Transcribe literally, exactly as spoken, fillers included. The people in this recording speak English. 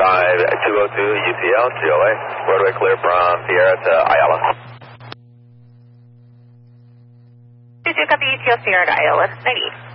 five two oh two U C L, G O A, roadway clear from Sierra to Ayala. two two copy U T L Sierra to Ayala, ninety-eight.